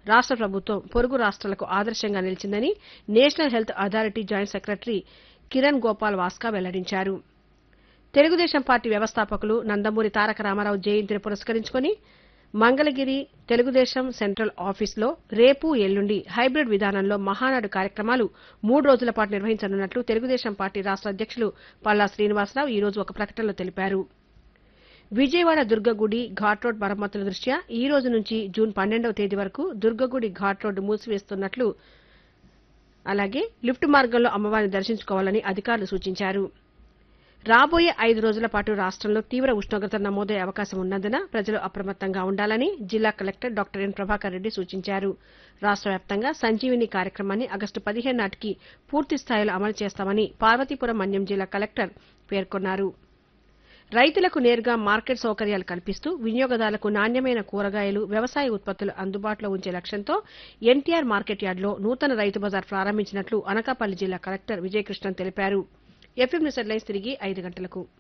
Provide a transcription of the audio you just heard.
రాష్ట ప్రభుత్వం పొరుగు రాష్ట్రాలకు ఆదర్శంగా నిలిచిందని national health authority joint secretary Kiran Gopal వాస్కా వెల్లడించారు. తెలుగుదేశం పార్టీ వ్యవస్థాపకులు నందమూరి తారక రామారావు జయంతిని పురస్కరించుకుని మంగళగిరి తెలుగుదేశం సెంట్రల్ ఆఫీసులో రేపు ఎల్లుండి హైబ్రిడ్ విధానంలో మహానాడు కార్యక్రమాలు 3 రోజుల పాటు నిర్వహించనున్నట్లు తెలుగుదేశం పార్టీ రాష్ట అధ్యక్షులు పల్లా శ్రీనివాసరావు ఈ రోజు ఒక ప్రకటనలో తెలిపారు. విజయవాడ దుర్గగుడి ఘాట్ రోడ్ మరమ్మతుల దృష్ట్యా ఈ రోజు నుంచి జూన్ 12వ తేదీ వరకు దుర్గగుడి ఘాట్ రోడ్డు మూసివేస్తున్నట్లు, అలాగే లిఫ్ట్ మార్గంలో అమ్మవారిని దర్శించుకోవాలని అధికారులు సూచించారు. రాబోయే 5 రోజుల పాటు రాష్ట్రంలో తీవ్ర ఉష్ణోగ్రతలు నమోదయ్యే అవకాశం ఉన్నందున ప్రజలు అప్రమత్తంగా ఉండాలని జిల్లా collector doctor N Prabhakar Reddy సూచించారు. రాష్ట్ర వ్యాప్తంగా సంజీవిని కార్యక్రమాన్ని ఆగస్టు 15 నాటికి పూర్తి స్థాయిలో అమలు చేస్తామని పార్వతీపురం మన్యం జిల్లా కలెక్టర్ పేర్కొన్నారు. రైతులకు నేరుగా మార్కెట్ సౌకర్యాలు కల్పిస్తూ వినియోగదారులకు నాణ్యమైన కూరగాయలు, వ్యవసాయ ఉత్పత్తులు అందుబాటులో ఉంచే లక్ష్యంతో ఎన్టీఆర్ మార్కెట్ యార్డులో నూతన రైతు బజార్ ప్రారంభించినట్లు అనకాపల్లి జిల్లా కలెక్టర్ విజయకృష్ణన్ తెలిపారు. ఎఫ్ఎం న్యూస్ హెడ్లైన్స్ తిరిగి 5 గంటలకు.